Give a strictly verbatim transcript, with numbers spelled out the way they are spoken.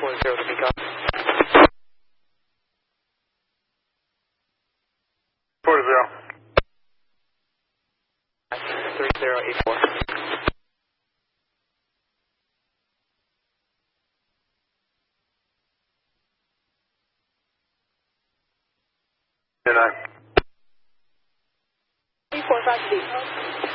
four zero to pick up. four zero. three zero eight four. Good night. three four five two.